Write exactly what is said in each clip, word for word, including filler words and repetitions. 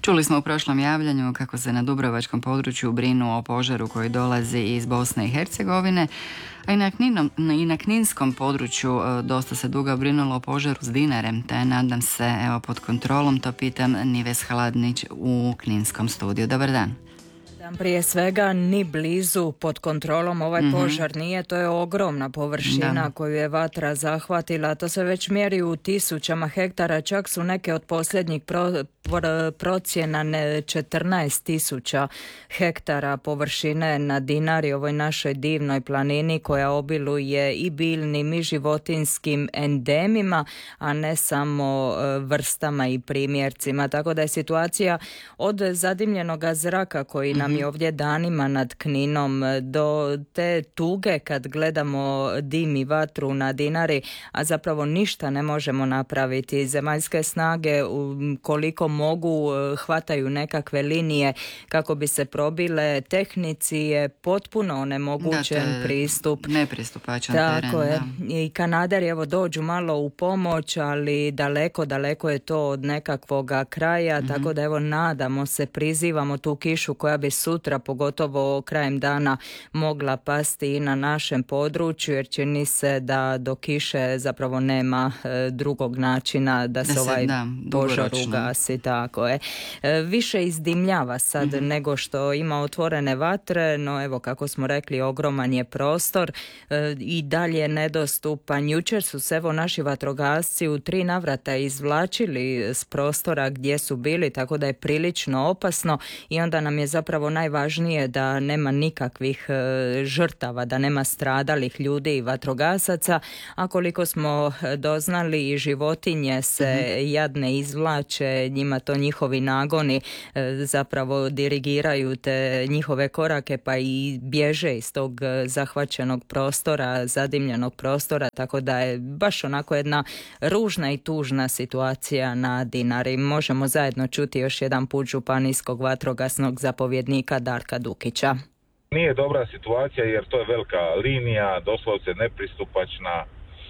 Čuli smo u prošlom javljanju kako se na dubrovačkom području brinu o požaru koji dolazi iz Bosne i Hercegovine, a i na, Kninom, i na kninskom području dosta se dugo brinulo o požaru s Dinarem, te nadam se evo pod kontrolom, to pitam Nives Hladnić u kninskom studiju. Dobar dan. Prije svega ni blizu pod kontrolom ovaj mm-hmm. požar nije, to je ogromna površina da. koju je vatra zahvatila, to se već mjeri u tisućama hektara, čak su neke od posljednjih pro, pro, procjena četrnaest tisuća hektara površine na Dinari, ovoj našoj divnoj planini koja obiluje i biljnim i životinskim endemima, a ne samo vrstama i primjercima, tako da je situacija od zadimljenog zraka koji nam je ovdje danima nad Kninom do te tuge kad gledamo dim i vatru na Dinari, a zapravo ništa ne možemo napraviti. Zemaljske snage koliko mogu hvataju nekakve linije kako bi se probile, tehnici je potpuno onemogućen da, pristup. Nepristupačan Tako teren. je. Da. I Kanaderi evo dođu malo u pomoć, ali daleko, daleko je to od nekakvoga kraja, mm-hmm. tako da evo nadamo se, prizivamo tu kišu koja bi sutra, pogotovo krajem dana, mogla pasti i na našem području, jer čini se da do kiše zapravo nema e, drugog načina da, da se ovaj da, požar ugasi. Tako je. E, više izdimljava sad mm-hmm. nego što ima otvorene vatre, no evo kako smo rekli, ogroman je prostor e, i dalje je nedostupan. Jučer su se evo naši vatrogasci u tri navrata izvlačili s prostora gdje su bili, tako da je prilično opasno i onda nam je zapravo najvažnije da nema nikakvih e, žrtava, da nema stradalih ljudi i vatrogasaca, a koliko smo doznali i životinje se mm-hmm. jadne izvlače, njima to njihovi nagoni e, zapravo dirigiraju te njihove korake, pa i bježe iz tog zahvaćenog prostora, zadimljenog prostora, tako da je baš onako jedna ružna i tužna situacija na Dinari. Možemo zajedno čuti još jedan put županijskog vatrogasnog zapovjednika Darka Dukića. Nije dobra situacija jer to je velika linija, doslovce nepristupačna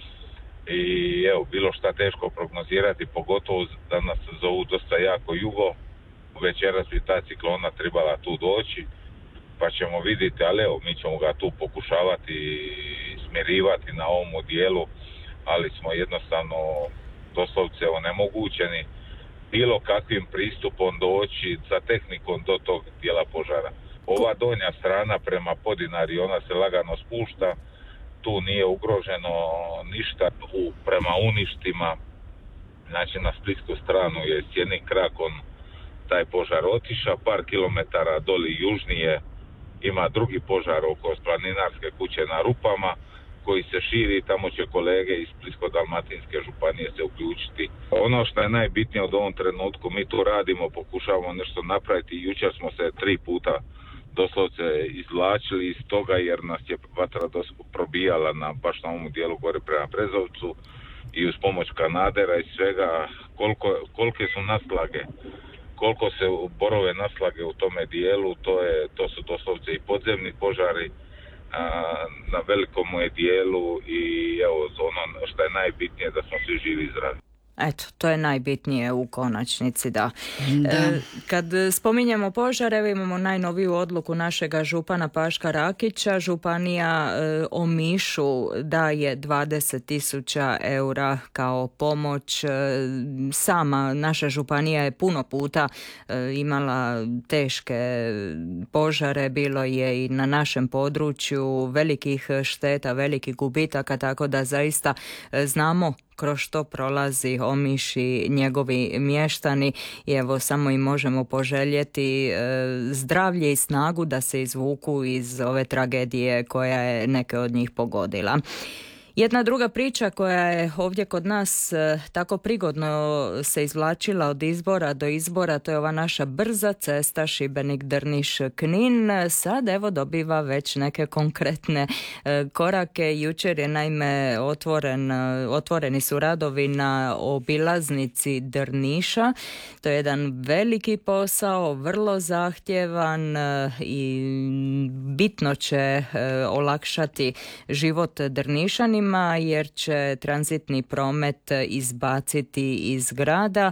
i evo, bilo šta teško prognozirati, pogotovo da nas zovu dosta jako jugo. Večeras bi ta ciklona trebala tu doći, pa ćemo vidjeti, ali evo, mi ćemo ga tu pokušavati smirivati na ovom dijelu, ali smo jednostavno doslovce onemogućeni bilo kakvim pristupom doći sa tehnikom do tog dijela požara. Ova donja strana prema Podinari, ona se lagano spušta, tu nije ugroženo ništa u, prema uništima, znači na splitsku stranu je s jednim krakom taj požar otišao, par kilometara doli južnije ima drugi požar oko planinarske kuće na Rupama, koji se širi, tamo će kolege iz Splitsko-dalmatinske županije se uključiti. Ono što je najbitnije od ovom trenutku, mi tu radimo, pokušavamo nešto napraviti. Jučer smo se tri puta doslovce izvlačili iz toga jer nas je vatra probijala na baš na ovom dijelu gore prema Brezovcu i uz pomoć Kanadera i svega, koliko, kolike su naslage, koliko se borove naslage u tome dijelu, to, je, to su doslovce i podzemni požari, na velikom je dijelu i evo, ono što je najbitnije da smo svi živi i zdravi. Eto, to je najbitnije u konačnici, da. da. E, kad spominjemo požare, imamo najnoviju odluku našega župana Paška Rakića. Županija e, Omišu daje dvadeset tisuća eura kao pomoć. E, sama naša županija je puno puta e, imala teške požare, bilo je i na našem području velikih šteta, velikih gubitaka, tako da zaista e, znamo kroz što prolazi Omiš i njegovi mještani i evo samo im možemo poželjeti e, zdravlje i snagu da se izvuku iz ove tragedije koja je neke od njih pogodila. Jedna druga priča koja je ovdje kod nas e, tako prigodno se izvlačila od izbora do izbora, to je ova naša brza cesta Šibenik-Drniš-Knin. Sad evo dobiva već neke konkretne e, korake. Jučer je naime otvoren, e, otvoreni su radovi na obilaznici Drniša. To je jedan veliki posao, vrlo zahtjevan e, i bitno će e, olakšati život Drnišanima. objektima jer će tranzitni promet izbaciti iz grada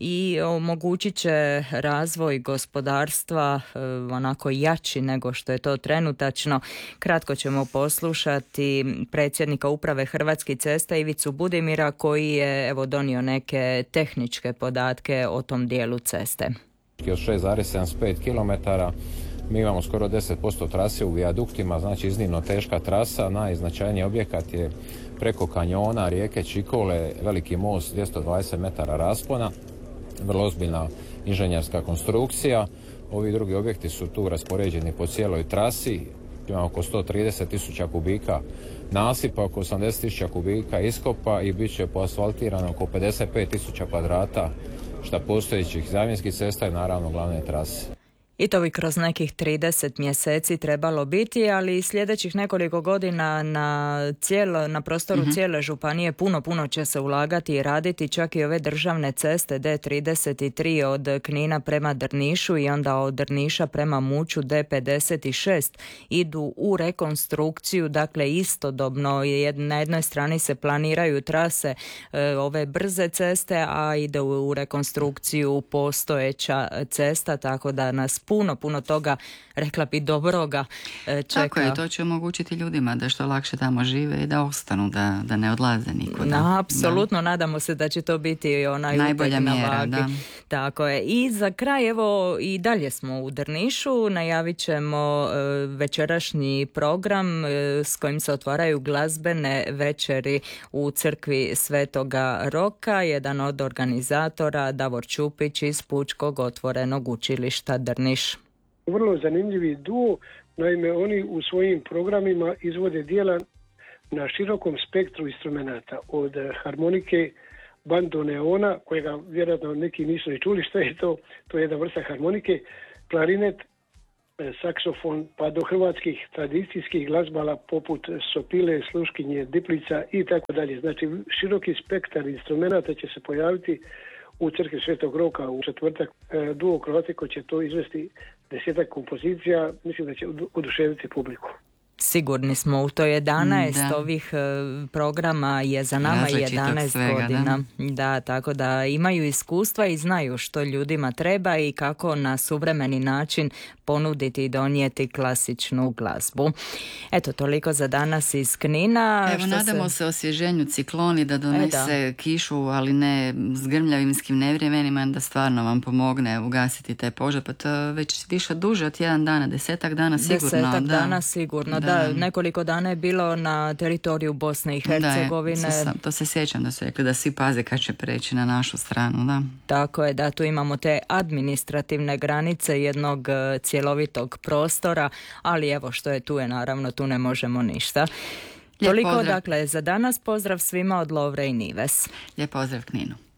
i omogućit će razvoj gospodarstva onako jači nego što je to trenutačno. Kratko ćemo poslušati predsjednika uprave Hrvatskih cesta Ivicu Budimira koji je evo donio neke tehničke podatke o tom dijelu ceste. Od šest zarez sedamdeset pet kilometara mi imamo skoro deset posto trase u vijaduktima, znači iznimno teška trasa. Najznačajniji objekat je preko kanjona rijeke Čikole, veliki most dvjesto dvadeset metara raspona, vrlo ozbiljna inženjerska konstrukcija. Ovi drugi objekti su tu raspoređeni po cijeloj trasi. Imamo oko sto trideset tisuća kubika nasipa, oko osamdeset tisuća kubika iskopa i bit će poasfaltirano oko pedeset pet tisuća kvadrata šta postojećih zamjenskih cesta i naravno glavne trase. I to bi kroz nekih trideset mjeseci trebalo biti, ali sljedećih nekoliko godina na, cijelo, na prostoru mm-hmm. cijele županije puno, puno će se ulagati i raditi, čak i ove državne ceste D trideset tri od Knina prema Drnišu i onda od Drniša prema Muću D pedeset šest idu u rekonstrukciju, dakle istodobno na jednoj strani se planiraju trase e, ove brze ceste, a ide u, u rekonstrukciju postojeća cesta, tako da nas puno, puno toga, rekla bi, dobroga čeka. Tako je, to će omogućiti ljudima da što lakše tamo žive i da ostanu, da, da ne odlaze nikuda. Na, apsolutno, da. Nadamo se da će to biti onaj najbolja mjera, da. Tako je. I za kraj, evo, i dalje smo u Drnišu, najavit ćemo e, večerašnji program e, s kojim se otvaraju glazbene večeri u crkvi Svetoga Roka. Jedan od organizatora, Davor Čupić iz Pučkog otvorenog učilišta Drniš. Vrlo zanimljivi duo, naime oni u svojim programima izvode djela na širokom spektru instrumenata, od harmonike, bandoneona, kojega vjerojatno neki nisu ni čuli što je to, to je jedna vrsta harmonike, klarinet, saksofon, pa do hrvatskih tradicijskih glazbala poput sopile, sluškinje, diplica i tako dalje. Znači široki spektar instrumenata će se pojaviti u crkvi Svetog Roka u četvrtak. Duo Croatic će to izvesti desetak kompozicija, mislim da će oduševiti publiku. Sigurni smo u to jedanaest da. Ovih programa je za nama jedanaest svega, godina. Da. da, tako da imaju iskustva i znaju što ljudima treba i kako na suvremeni način ponuditi i donijeti klasičnu glazbu. Eto, toliko za danas iz Knina. Evo, što nadamo se... se osvježenju cikloni da donese e, da. kišu, ali ne s grmljavimskim nevremenima, da stvarno vam pomogne ugasiti taj požar. Pa to već više duže od jedan dana, desetak dana sigurno. Desetak da. dana sigurno, da. Da, nekoliko dana je bilo na teritoriju Bosne i Hercegovine. Da, to se sjećam da su rekli da svi paze kad će preći na našu stranu, da. Tako je, da, tu imamo te administrativne granice jednog cjelovitog prostora, ali evo što je tu je, naravno tu ne možemo ništa. Lijep Toliko pozdrav. Dakle za danas, pozdrav svima od Lovre i Nives. Lijep pozdrav Kninu.